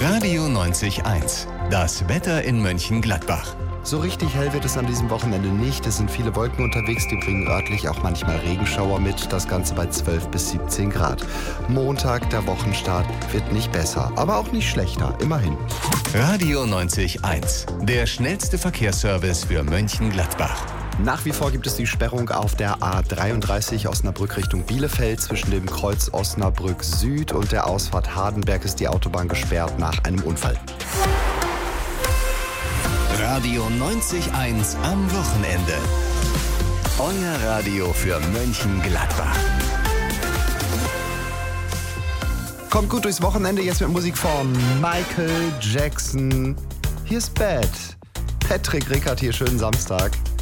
Radio 90.1. Das Wetter in Mönchengladbach. So richtig hell wird es an diesem Wochenende nicht. Es sind viele Wolken unterwegs, die bringen örtlich auch manchmal Regenschauer mit. Das Ganze bei 12 bis 17 Grad. Montag, der Wochenstart, wird nicht besser, aber auch nicht schlechter, immerhin. Radio 90.1. Der schnellste Verkehrsservice für Mönchengladbach. Nach wie vor gibt es die Sperrung auf der A33 Osnabrück Richtung Bielefeld. Zwischen dem Kreuz Osnabrück Süd und der Ausfahrt Hardenberg ist die Autobahn gesperrt nach einem Unfall. Radio 90.1 am Wochenende. Euer Radio für Mönchengladbach. Kommt gut durchs Wochenende, jetzt mit Musik von Michael Jackson. Hier ist Bad. Patrick Rickert hier, schönen Samstag.